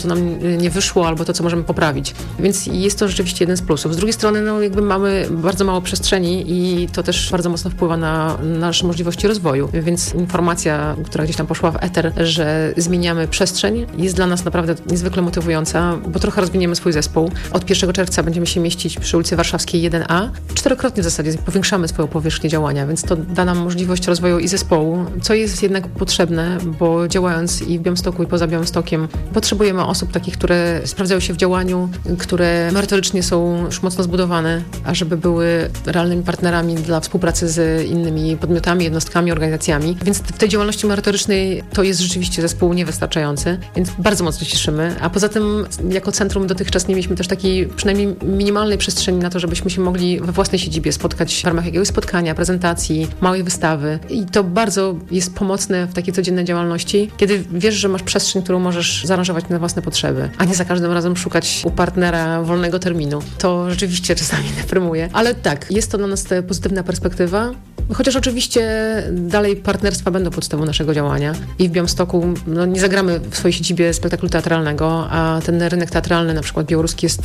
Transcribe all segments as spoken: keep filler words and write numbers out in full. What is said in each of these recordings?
co nam nie wyszło, albo to, co możemy poprawić. Więc jest to rzeczywiście jeden z plusów. Z drugiej strony, no jakby mamy bardzo mało przestrzeni i to też bardzo mocno wpływa na nasze możliwości rozwoju. Więc informacja, która gdzieś tam poszła w eter, że zmieniamy przestrzeń, jest dla nas naprawdę niezwykle motywująca, bo trochę rozwiniemy swój zespół. Od pierwszego czerwca będziemy się mieścić przy ulicy Warszawskiej jeden a. Czterokrotnie w zasadzie powiększamy swoją powierzchnię działania, więc to da nam możliwość rozwoju i zespołu, co jest jednak potrzebne, bo działając i w Białymstoku, i poza Białymstokiem, potrzebujemy osób takich, które sprawdzają się w działaniu, które merytorycznie są już mocno zbudowane, a żeby były realnymi partnerami dla współpracy z innymi podmiotami, jednostkami, organizacjami. Więc w tej działalności merytorycznej to jest rzeczywiście zespół niewystarczający, więc bardzo mocno się cieszymy. A poza tym jako centrum dotychczas nie mieliśmy też takiej przynajmniej minimalnej przestrzeni na to, żebyśmy się mogli we własnej siedzibie spotkać w ramach jakiegoś spotkania, prezentacji, małej wystawy. I to bardzo jest pomocne w takiej codziennej działalności, kiedy wiesz, że masz przestrzeń, którą możesz zaaranżować na własne potrzeby, a nie za każdym razem szukać u partnera wolnego terminu. To rzeczywiście czasami deprymuje. Ale tak, jest to dla nas pozytywna perspektywa. Chociaż oczywiście dalej partnerstwa będą podstawą naszego działania i w Białymstoku no, nie zagramy w swojej siedzibie spektaklu teatralnego, a ten rynek teatralny na przykład białoruski jest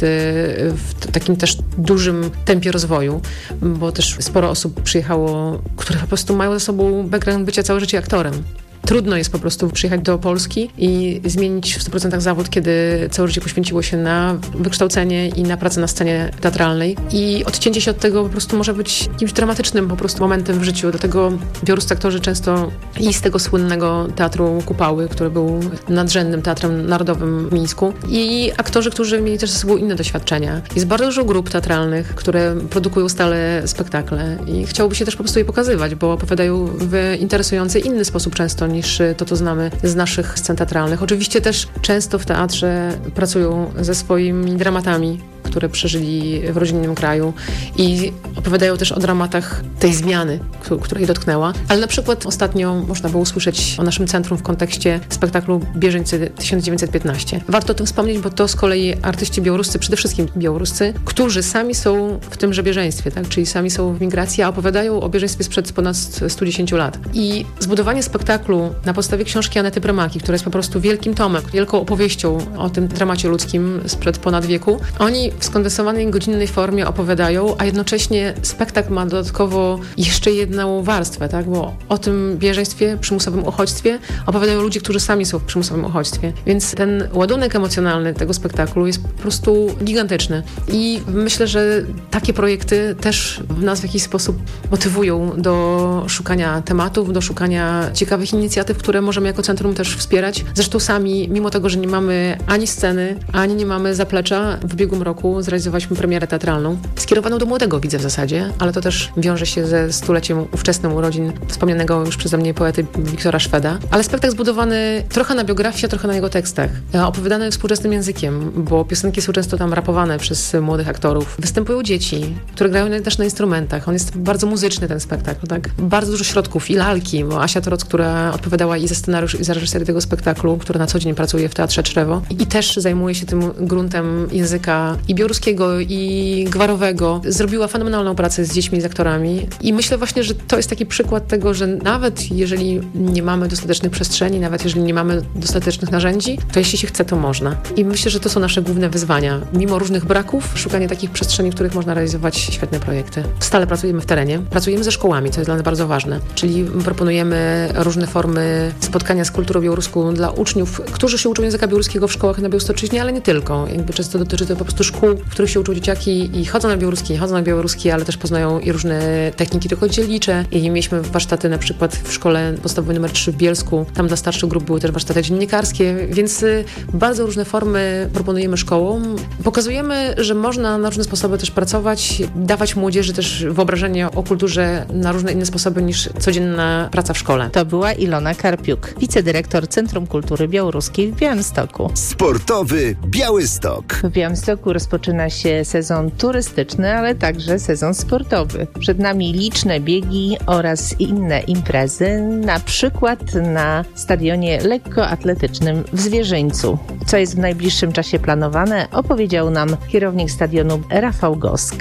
w takim też dużym tempie rozwoju, bo też sporo osób przyjechało, które po prostu mają za sobą background bycia całe życie aktorem. Trudno jest po prostu przyjechać do Polski i zmienić w stu procentach zawód, kiedy całe życie poświęciło się na wykształcenie i na pracę na scenie teatralnej. I odcięcie się od tego po prostu może być jakimś dramatycznym po prostu momentem w życiu. Do tego białoruscy aktorzy często i z tego słynnego Teatru Kupały, który był nadrzędnym teatrem narodowym w Mińsku, i aktorzy, którzy mieli też ze sobą inne doświadczenia. Jest bardzo dużo grup teatralnych, które produkują stale spektakle i chciałoby się też po prostu je pokazywać, bo opowiadają w interesujący inny sposób często niż to, co znamy z naszych scen teatralnych. Oczywiście też często w teatrze pracują ze swoimi dramatami, które przeżyli w rodzinnym kraju i opowiadają też o dramatach tej zmiany, która ich dotknęła. Ale na przykład ostatnio można było usłyszeć o naszym centrum w kontekście spektaklu Bieżeńcy tysiąc dziewięćset piętnaście. Warto o tym wspomnieć, bo to z kolei artyści białoruscy, przede wszystkim białoruscy, którzy sami są w tymże bieżeństwie, tak? Czyli sami są w migracji, a opowiadają o bieżeństwie sprzed ponad stu dziesięciu lat. I zbudowanie spektaklu na podstawie książki Anety Premaki, która jest po prostu wielkim tomem, wielką opowieścią o tym dramacie ludzkim sprzed ponad wieku, oni w skondensowanej, godzinnej formie opowiadają, a jednocześnie spektakl ma dodatkowo jeszcze jedną warstwę, tak? Bo o tym bieżeństwie, przymusowym uchodźstwie opowiadają ludzie, którzy sami są w przymusowym uchodźstwie. Więc ten ładunek emocjonalny tego spektaklu jest po prostu gigantyczny. I myślę, że takie projekty też w nas w jakiś sposób motywują do szukania tematów, do szukania ciekawych inicjatyw, które możemy jako centrum też wspierać. Zresztą sami, mimo tego, że nie mamy ani sceny, ani nie mamy zaplecza, w ubiegłym roku zrealizowaliśmy premierę teatralną, skierowaną do młodego widza w zasadzie, ale to też wiąże się ze stuleciem ówczesnym urodzin wspomnianego już przeze mnie poety Wiktora Szweda. Ale spektakl zbudowany trochę na biografii, a trochę na jego tekstach. Opowiadany współczesnym językiem, bo piosenki są często tam rapowane przez młodych aktorów. Występują dzieci, które grają też na instrumentach. On jest bardzo muzyczny, ten spektakl, tak? Bardzo dużo środków i lalki, bo Asia Toroc, która odpowiadała i za scenariusz, i za reżyserię tego spektaklu, która na co dzień pracuje w Teatrze Czrewo i też zajmuje się tym gruntem języka i białoruskiego, i gwarowego. Zrobiła fenomenalną pracę z dziećmi i z aktorami. I myślę właśnie, że to jest taki przykład tego, że nawet jeżeli nie mamy dostatecznych przestrzeni, nawet jeżeli nie mamy dostatecznych narzędzi, to jeśli się chce, to można. I myślę, że to są nasze główne wyzwania. Mimo różnych braków, szukanie takich przestrzeni, w których można realizować świetne projekty. Stale pracujemy w terenie. Pracujemy ze szkołami, co jest dla nas bardzo ważne. Czyli proponujemy różne formy spotkania z kulturą białoruską dla uczniów, którzy się uczą języka białoruskiego w szkołach na Białostocczyźnie, ale nie tylko. Jakby często dotyczy to po prostu szkół, w których się uczą dzieciaki i chodzą na białoruski, nie chodzą na białoruski, ale też poznają i różne techniki rękodzielnicze. I mieliśmy warsztaty na przykład w szkole podstawowej numer trzy w Bielsku. Tam dla starszych grup były też warsztaty dziennikarskie, więc bardzo różne formy proponujemy szkołom. Pokazujemy, że można na różne sposoby też pracować, dawać młodzieży też wyobrażenie o kulturze na różne inne sposoby niż codzienna praca w szkole. To była Ilona Karpiuk, wicedyrektor Centrum Kultury Białoruskiej w Białymstoku. Sportowy Białystok. W Białymstoku rozpoczyna się sezon turystyczny, ale także sezon sportowy. Przed nami liczne biegi oraz inne imprezy, na przykład na stadionie lekkoatletycznym w Zwierzyńcu. Co jest w najbliższym czasie planowane, opowiedział nam kierownik stadionu Rafał Gosk. W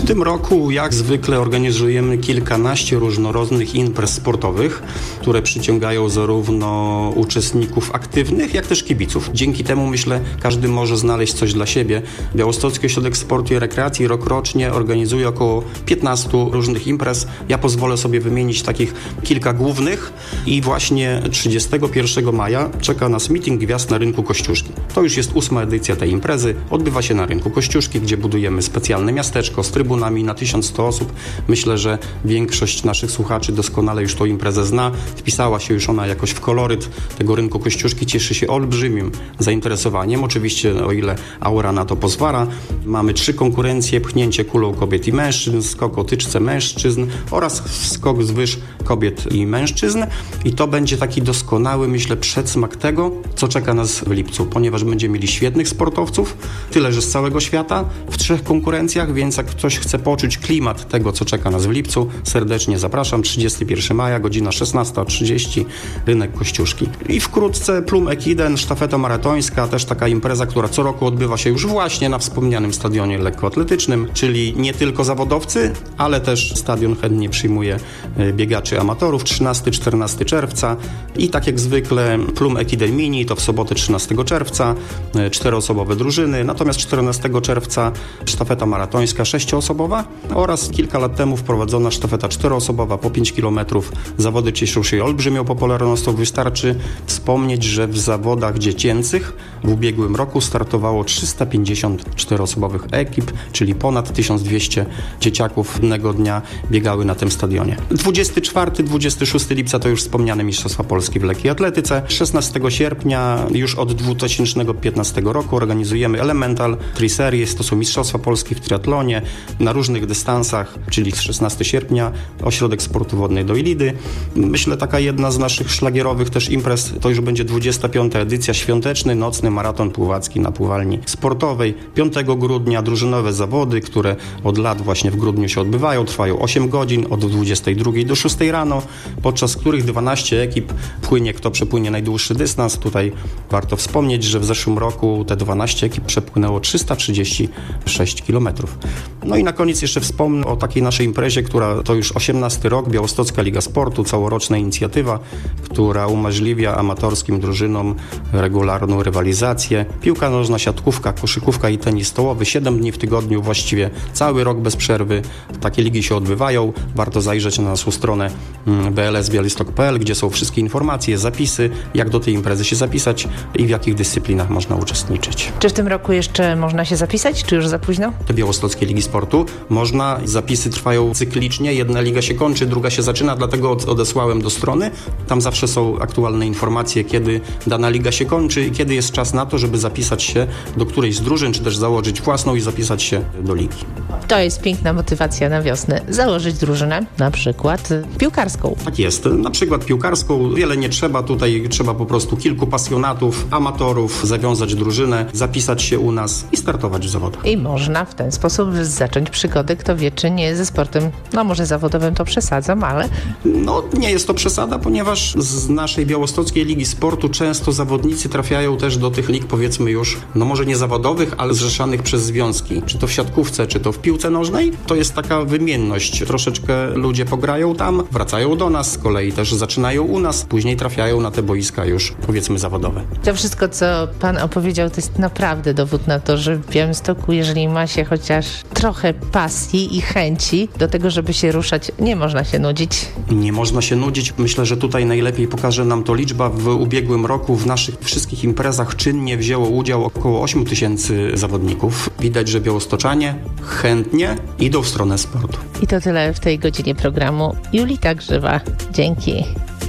tym roku jak zwykle organizujemy kilkanaście różnorodnych imprez sportowych, które przyciągają zarówno uczestników aktywnych, jak też kibiców. Dzięki temu, myślę, każdy może znaleźć coś dla siebie. Białostocki Ośrodek Sportu i Rekreacji rokrocznie organizuje około piętnaście różnych imprez. Ja pozwolę sobie wymienić takich kilka głównych i właśnie trzydziestego pierwszego maja czeka nas meeting gwiazd na rynku Kościuszki. To już jest ósma edycja tej imprezy. Odbywa się na rynku Kościuszki, gdzie budujemy specjalne miasteczko z trybunami na tysiąc sto osób. Myślę, że większość naszych słuchaczy doskonale już tą imprezę zna. Wpisała się już ona jakoś w koloryt tego rynku Kościuszki. Cieszy się olbrzymim zainteresowaniem. Oczywiście, o ile aura na to pozwala. Mamy trzy konkurencje: pchnięcie kulą kobiet i mężczyzn, skok o tyczce mężczyzn oraz skok z wyż kobiet i mężczyzn. I to będzie taki doskonały, myślę, przedsmak tego, co czeka nas w lipcu, ponieważ będziemy mieli świetnych sportowców, tyle że z całego świata, w trzech konkurencjach, więc jak ktoś chce poczuć klimat tego, co czeka nas w lipcu, serdecznie zapraszam. trzydziestego pierwszego maja, godzina szesnasta trzydzieści, rynek Kościuszki. I wkrótce Plum Ekiden, sztafeta maratońska, też taka impreza, która co roku odbywa się już właśnie na wspomnianym stadionie lekkoatletycznym, czyli nie tylko zawodowcy, ale też stadion chętnie przyjmuje biegaczy amatorów. trzynastego czternastego czerwca i tak jak zwykle Plum Ekiden Mini to w sobotę trzynastego czerwca, czteroosobowe drużyny, natomiast czternastego czerwca sztafeta maratońska sześcioosobowa oraz kilka lat temu wprowadzona sztafeta czteroosobowa po pięć kilometrów. Zawody cieszą się olbrzymią popularnością. Wystarczy wspomnieć, że w zawodach dziecięcych w ubiegłym roku startowało trzysta pięćdziesiąt czteroosobowych ekip, czyli ponad tysiąc dwieście dzieciaków jednego dnia biegały na tym stadionie. dwudziestego czwartego dwudziestego szóstego lipca to już wspomniane Mistrzostwa Polski w lekkiej atletyce. szesnastego sierpnia już od dwa tysiące piętnastego roku organizujemy Elemental Tri Series, to są Mistrzostwa Polski w triatlonie na różnych dystansach, czyli szesnastego sierpnia Ośrodek Sportu Wodnej do Ilidy. Myślę, taka jedna z naszych szlagierowych też imprez to już będzie dwudziesta piąta edycja, świąteczny, nocny maraton pływacki na pływalni sportowej. piątego grudnia drużynowe zawody, które od lat właśnie w grudniu się odbywają, trwają osiem godzin, od dwudziestej drugiej do szóstej rano, podczas których dwanaście ekip płynie, kto przepłynie najdłuższy dystans. Tutaj warto wspomnieć, że w zeszłym roku te dwanaście ekip przepłynęło trzysta trzydzieści sześć kilometrów. No i na koniec jeszcze wspomnę o takiej naszej imprezie, która to już osiemnasty rok, Białostocka Liga Sportu, całoroczna inicjatywa, która umożliwia amatorskim drużynom regularną rywalizację. Piłka nożna, siatkówka, koszykówka i tenis stołowy. siedem dni w tygodniu, właściwie cały rok bez przerwy. Takie ligi się odbywają. Warto zajrzeć na naszą stronę b l s białystok kropka p l, gdzie są wszystkie informacje, zapisy, jak do tej imprezy się zapisać i w jakich dyscyplinach można uczestniczyć. Czy w tym roku jeszcze można się zapisać, czy już za późno? Do Białostockiej Ligi Sportu można. Zapisy trwają cyklicznie. Jedna liga się kończy, druga się zaczyna, dlatego odesłałem do strony. Tam zawsze są aktualne informacje, kiedy dana liga się kończy i kiedy jest czas na to, żeby zapisać się do którejś z drużyn, czy też założyć własną i zapisać się do ligi. To jest piękna motywacja na wiosnę. Założyć drużynę, na przykład piłkarską. Tak jest. Na przykład piłkarską. Wiele nie trzeba. Tutaj trzeba po prostu kilku pasjonatów, amatorów, zawiązać drużynę, zapisać się u nas i startować w zawodach. I można w ten sposób zacząć przygodę, kto wie, czy nie ze sportem, no może zawodowym to przesadzam, ale... No nie jest to przesada, ponieważ z naszej Białostockiej Ligi Sportu często zawodnicy trafiają też do tych lig, powiedzmy już, no może nie zawodowych, ale zrzeszanych przez związki. Czy to w siatkówce, czy to w piłce nożnej. To jest taka wymienność. Troszeczkę ludzie pograją tam, wracają do nas, z kolei też zaczynają u nas, później trafiają na te boiska już, powiedzmy, zawodowe. To wszystko, co pan opowiedział, to jest naprawdę dowód na to, że w Białymstoku, jeżeli ma się chociaż trochę pasji i chęci do tego, żeby się ruszać, nie można się nudzić. Nie można się nudzić. Myślę, że tutaj najlepiej pokaże nam to liczba. W ubiegłym roku w naszych wszystkich imprezach czynnie wzięło udział około osiem tysięcy zawodników. Widać, że białostoczanie chętnie idą w stronę sportu. I to tyle w tej godzinie programu. Julita Grzywa. Dzięki.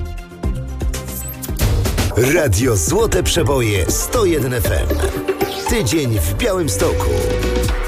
Radio Złote Przeboje sto jeden F M. Tydzień w Białymstoku.